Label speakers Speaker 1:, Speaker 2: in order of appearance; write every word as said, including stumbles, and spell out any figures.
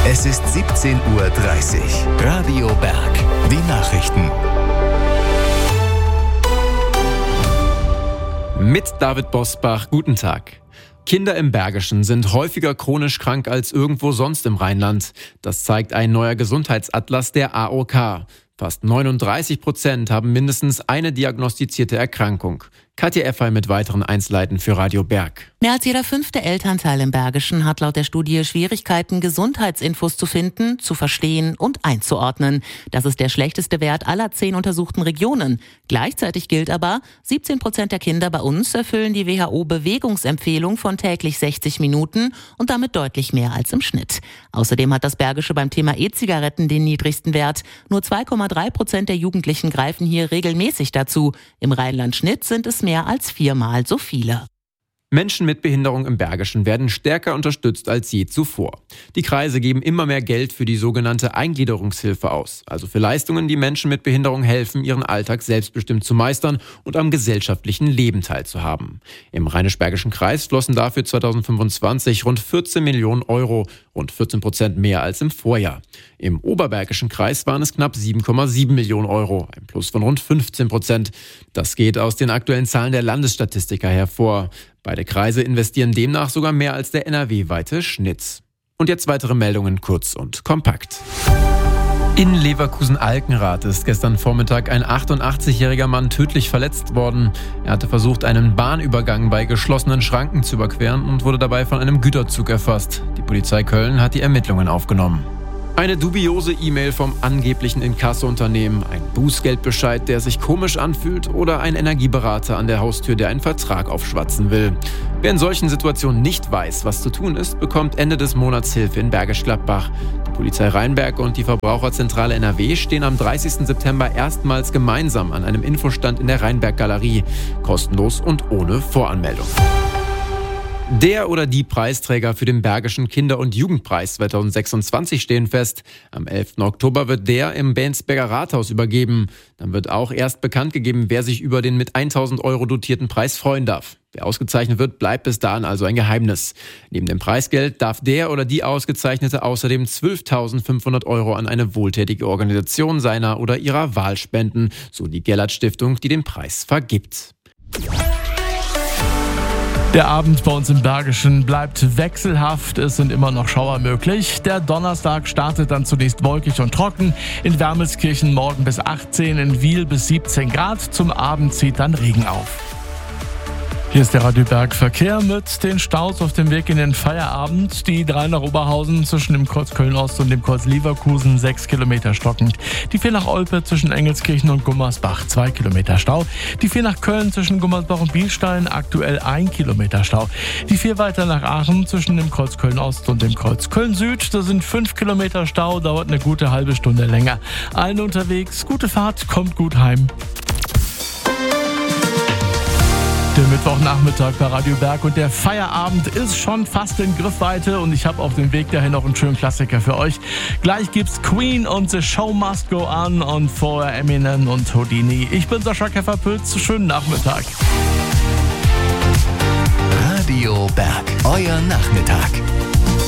Speaker 1: Es ist siebzehn Uhr dreißig. Radio Berg. Die Nachrichten.
Speaker 2: Mit David Bosbach, guten Tag. Kinder im Bergischen sind häufiger chronisch krank als irgendwo sonst im Rheinland. Das zeigt ein neuer Gesundheitsatlas der A O K. Fast neununddreißig Prozent haben mindestens eine diagnostizierte Erkrankung. Katja Effay mit weiteren Einzelheiten für Radio Berg.
Speaker 3: Mehr als jeder fünfte Elternteil im Bergischen hat laut der Studie Schwierigkeiten, Gesundheitsinfos zu finden, zu verstehen und einzuordnen. Das ist der schlechteste Wert aller zehn untersuchten Regionen. Gleichzeitig gilt aber, siebzehn Prozent der Kinder bei uns erfüllen die W H O-Bewegungsempfehlung von täglich sechzig Minuten und damit deutlich mehr als im Schnitt. Außerdem hat das Bergische beim Thema E-Zigaretten den niedrigsten Wert. Nur zwei Komma drei Prozent der Jugendlichen greifen hier regelmäßig dazu. Im Rheinland-Schnitt sind es mehr als viermal so viele.
Speaker 2: Menschen mit Behinderung im Bergischen werden stärker unterstützt als je zuvor. Die Kreise geben immer mehr Geld für die sogenannte Eingliederungshilfe aus, also für Leistungen, die Menschen mit Behinderung helfen, ihren Alltag selbstbestimmt zu meistern und am gesellschaftlichen Leben teilzuhaben. Im Rheinisch-Bergischen Kreis flossen dafür zweitausendfünfundzwanzig rund vierzehn Millionen Euro, rund vierzehn Prozent mehr als im Vorjahr. Im Oberbergischen Kreis waren es knapp sieben Komma sieben Millionen Euro, ein Plus von rund fünfzehn Prozent. Das geht aus den aktuellen Zahlen der Landesstatistiker hervor. Beide Kreise investieren demnach sogar mehr als der N R W-weite Schnitt. Und jetzt weitere Meldungen kurz und kompakt. In Leverkusen-Alkenrath ist gestern Vormittag ein achtundachtzigjähriger Mann tödlich verletzt worden. Er hatte versucht, einen Bahnübergang bei geschlossenen Schranken zu überqueren und wurde dabei von einem Güterzug erfasst. Die Polizei Köln hat die Ermittlungen aufgenommen. Eine dubiose E-Mail vom angeblichen Inkasso-Unternehmen, ein Bußgeldbescheid, der sich komisch anfühlt oder ein Energieberater an der Haustür, der einen Vertrag aufschwatzen will. Wer in solchen Situationen nicht weiß, was zu tun ist, bekommt Ende des Monats Hilfe in Bergisch Gladbach. Die Polizei Rheinberg und die Verbraucherzentrale N R W stehen am dreißigsten September erstmals gemeinsam an einem Infostand in der Rheinberg-Galerie. Kostenlos und ohne Voranmeldung. Der oder die Preisträger für den Bergischen Kinder- und Jugendpreis zweitausendsechsundzwanzig stehen fest. Am elften Oktober wird der im Bensberger Rathaus übergeben. Dann wird auch erst bekannt gegeben, wer sich über den mit tausend Euro dotierten Preis freuen darf. Wer ausgezeichnet wird, bleibt bis dahin also ein Geheimnis. Neben dem Preisgeld darf der oder die Ausgezeichnete außerdem zwölftausendfünfhundert Euro an eine wohltätige Organisation seiner oder ihrer Wahl spenden, so die Gellert-Stiftung, die den Preis vergibt.
Speaker 4: Der Abend bei uns im Bergischen bleibt wechselhaft, es sind immer noch Schauer möglich. Der Donnerstag startet dann zunächst wolkig und trocken. In Wermelskirchen morgen bis achtzehn, in Wiel bis siebzehn Grad. Zum Abend zieht dann Regen auf. Hier ist der Radio Berg Verkehr mit den Staus auf dem Weg in den Feierabend. Die drei nach Oberhausen zwischen dem Kreuz Köln-Ost und dem Kreuz Leverkusen sechs Kilometer stockend. Die vier nach Olpe zwischen Engelskirchen und Gummersbach zwei Kilometer Stau. Die vier nach Köln zwischen Gummersbach und Bielstein aktuell ein Kilometer Stau. Die vier weiter nach Aachen zwischen dem Kreuz Köln-Ost und dem Kreuz Köln-Süd. Da sind fünf Kilometer Stau, dauert eine gute halbe Stunde länger. Allen unterwegs, gute Fahrt, kommt gut heim. Der Mittwochnachmittag bei Radio Berg und der Feierabend ist schon fast in Griffweite und ich habe auf dem Weg dahin noch einen schönen Klassiker für euch. Gleich gibt's Queen und The Show Must Go On und vorher Eminem und Houdini. Ich bin Sascha Käferpülz, schönen Nachmittag.
Speaker 1: Radio Berg, euer Nachmittag.